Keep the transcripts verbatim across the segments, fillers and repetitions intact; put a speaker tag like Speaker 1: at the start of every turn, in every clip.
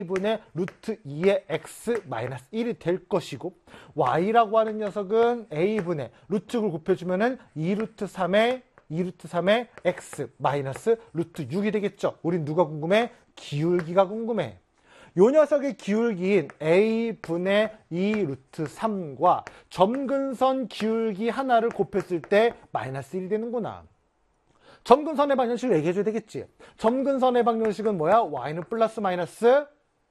Speaker 1: 분의 루트 이의 x 마이너스 일이 될 것이고 y라고 하는 녀석은 a분의 루트를 곱해주면은 이 루트 삼의 이 루트 삼의 x 마이너스 루트 육이 되겠죠. 우린 누가 궁금해? 기울기가 궁금해. 요 녀석의 기울기인 a분의 이 루트 삼과 점근선 기울기 하나를 곱했을 때 마이너스 일이 되는구나. 점근선의 방정식을 얘기해줘야 되겠지. 점근선의 방정식은 뭐야? y는 플러스 마이너스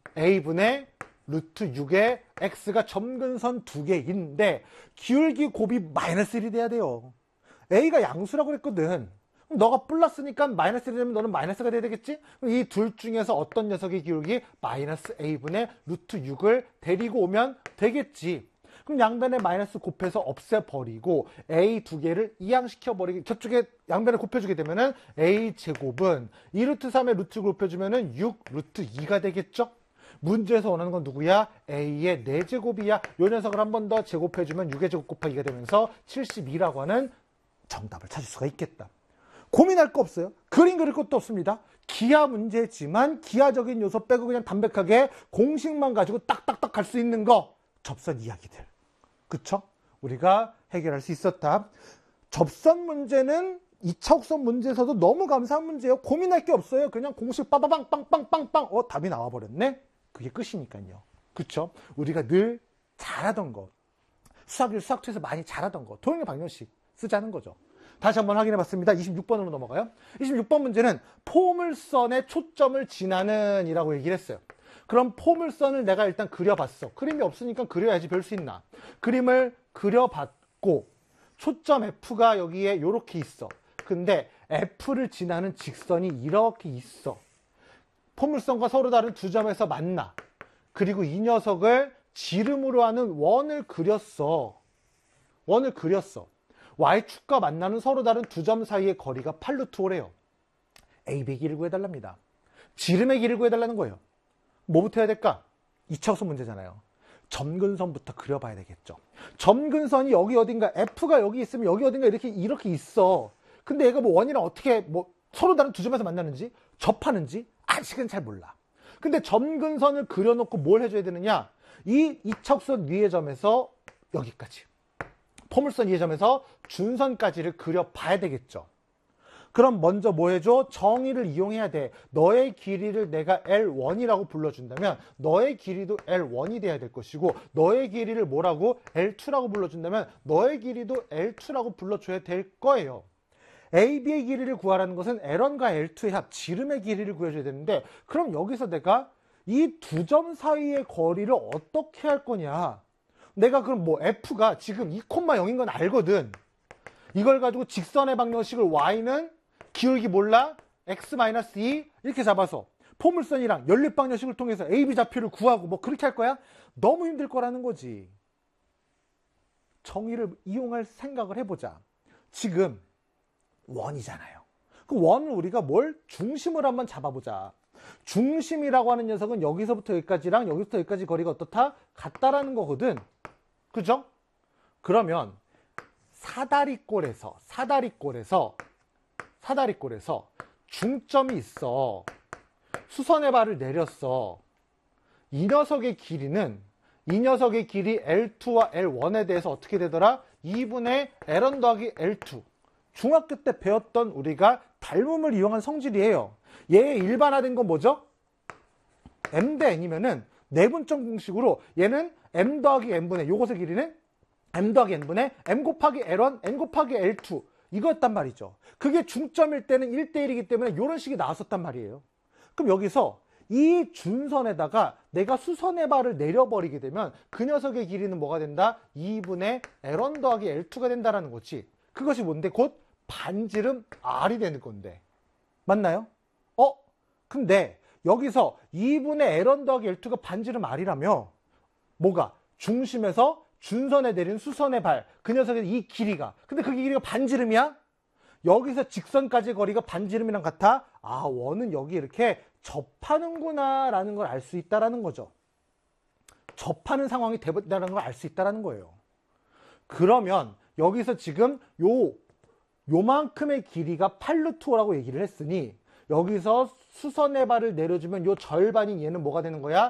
Speaker 1: a분의 루트 육의 x가 점근선 두 개인데 기울기 곱이 마이너스 일이 돼야 돼요. a가 양수라고 그랬거든. 그럼 너가 플러스니까 마이너스 일이 되면 너는 마이너스가 돼야 되겠지? 이 둘 중에서 어떤 녀석의 기울기? 마이너스 a분의 루트 육을 데리고 오면 되겠지. 그럼 양변에 마이너스 곱해서 없애버리고 a 두 개를 이항시켜버리기, 저쪽에 양변을 곱해주게 되면은 a 제곱은 이 루트 삼의 루트를 곱해주면은 육 루트 이가 되겠죠? 문제에서 원하는 건 누구야? a의 네 제곱이야. 요 녀석을 한 번 더 제곱해주면 육의 제곱 곱하기 이가 되면서 칠십이라고 하는 정답을 찾을 수가 있겠다. 고민할 거 없어요. 그림 그릴 것도 없습니다. 기하 문제지만 기하적인 요소 빼고 그냥 담백하게 공식만 가지고 딱딱딱 갈 수 있는 거 접선 이야기들. 그쵸? 우리가 해결할 수 있었다. 접선 문제는 이 차 곡선 문제에서도 너무 감사한 문제예요. 고민할 게 없어요. 그냥 공식 빠바방 빵빵빵빵 어 답이 나와버렸네. 그게 끝이니까요. 그쵸? 우리가 늘 잘하던 거, 수학 일, 수학투에서 많이 잘하던 거, 도형의 방정식 쓰자는 거죠. 다시 한번 확인해 봤습니다. 이십육 번으로 넘어가요. 이십육 번 문제는 포물선의 초점을 지나는 이라고 얘기를 했어요. 그럼 포물선을 내가 일단 그려봤어. 그림이 없으니까 그려야지 별 수 있나. 그림을 그려봤고 초점 F가 여기에 이렇게 있어. 근데 F를 지나는 직선이 이렇게 있어. 포물선과 서로 다른 두 점에서 만나. 그리고 이 녀석을 지름으로 하는 원을 그렸어. 원을 그렸어. Y축과 만나는 서로 다른 두 점 사이의 거리가 팔 루트 오래요. A, B의 길이를 구해달랍니다. 지름의 길이를 구해달라는 거예요. 뭐부터 해야 될까? 이 차 곡선 문제잖아요. 점근선부터 그려봐야 되겠죠. 점근선이 여기 어딘가, F가 여기 있으면 여기 어딘가 이렇게, 이렇게 있어. 근데 얘가 뭐 원이랑 어떻게 뭐 서로 다른 두 점에서 만나는지, 접하는지 아직은 잘 몰라. 근데 점근선을 그려놓고 뭘 해줘야 되느냐? 이 이 차 곡선 위의 점에서 여기까지. 포물선 위의 점에서 준선까지를 그려봐야 되겠죠. 그럼 먼저 뭐 해줘? 정의를 이용해야 돼. 너의 길이를 내가 엘 원이라고 불러준다면 너의 길이도 엘 원이 돼야 될 것이고 너의 길이를 뭐라고? 엘 투라고 불러준다면 너의 길이도 엘 투라고 불러줘야 될 거예요. A, B의 길이를 구하라는 것은 엘 원과 엘 투의 합, 지름의 길이를 구해줘야 되는데 그럼 여기서 내가 이 두 점 사이의 거리를 어떻게 할 거냐? 내가 그럼 뭐 F가 지금 이 콤마 영인 건 알거든. 이걸 가지고 직선의 방정식을 Y는 기울기 몰라? X 마이너스 이 이렇게 잡아서 포물선이랑 연립 방정식을 통해서 A, B 좌표를 구하고 뭐 그렇게 할 거야? 너무 힘들 거라는 거지. 정의를 이용할 생각을 해보자. 지금 원이잖아요. 그 원을 우리가 뭘? 중심을 한번 잡아보자. 중심이라고 하는 녀석은 여기서부터 여기까지랑 여기서부터 여기까지 거리가 어떻다? 같다라는 거거든. 그죠? 그러면 사다리꼴에서 사다리꼴에서 사다리꼴에서 중점이 있어. 수선의 발을 내렸어. 이 녀석의 길이는 이 녀석의 길이 엘 투와 엘 원에 대해서 어떻게 되더라? 이분의 엘 원 더하기 엘 투. 중학교 때 배웠던 우리가 닮음을 이용한 성질이에요. 얘의 일반화된 건 뭐죠? M 대 N이면은 내분점 공식으로 얘는 M 더하기 N분의 요것의 길이는 M 더하기 N분의 M 곱하기 엘 원, N 곱하기 엘 투 이거였단 말이죠. 그게 중점일 때는 일 대 일이기 때문에 이런 식이 나왔었단 말이에요. 그럼 여기서 이 준선에다가 내가 수선의 발을 내려버리게 되면 그 녀석의 길이는 뭐가 된다? 이분의 엘 원 더하기 엘 투가 된다라는 거지. 그것이 뭔데? 곧 반지름 R이 되는 건데. 맞나요? 어? 근데 여기서 이분의 엘 원 더하기 엘 투가 반지름 R이라며 뭐가? 중심에서 준선에 내린 수선의 발, 그 녀석의 이 길이가. 근데 그 길이가 반지름이야? 여기서 직선까지 거리가 반지름이랑 같아? 아, 원은 여기 이렇게 접하는구나 라는 걸 알 수 있다라는 거죠. 접하는 상황이 되다라는 걸 알 수 있다라는 거예요. 그러면 여기서 지금 요 요만큼의 길이가 팔 루트 오라고 얘기를 했으니 여기서 수선의 발을 내려주면 요 절반인 얘는 뭐가 되는 거야?